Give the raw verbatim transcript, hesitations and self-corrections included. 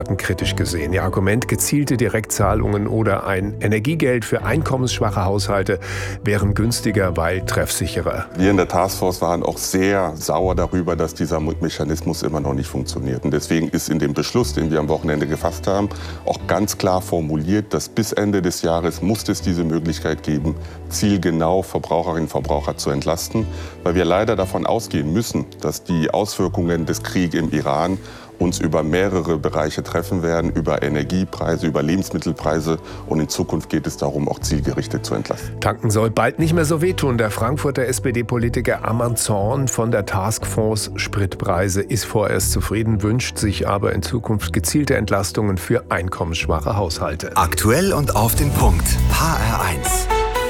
kritisch gesehen. Ihr Argument, gezielte Direktzahlungen oder ein Energiegeld für einkommensschwache Haushalte wären günstiger, weil treffsicherer. Wir in der Taskforce waren auch sehr sauer darüber, dass dieser Mechanismus immer noch nicht funktioniert. Und deswegen ist in dem Beschluss, den wir am Wochenende gefasst haben, auch ganz klar formuliert, dass bis Ende des Jahres muss es diese Möglichkeit geben, zielgenau Verbraucherinnen und Verbraucher zu entlasten, weil wir leider davon ausgehen müssen, dass die Auswirkungen des Krieges im Iran uns über mehrere Bereiche treffen werden, über Energiepreise, über Lebensmittelpreise. Und in Zukunft geht es darum, auch zielgerichtet zu entlasten. Tanken soll bald nicht mehr so wehtun. Der Frankfurter S P D-Politiker Ammann Zorn von der Taskforce Spritpreise ist vorerst zufrieden, wünscht sich aber in Zukunft gezielte Entlastungen für einkommensschwache Haushalte. Aktuell und auf den Punkt. H R eins.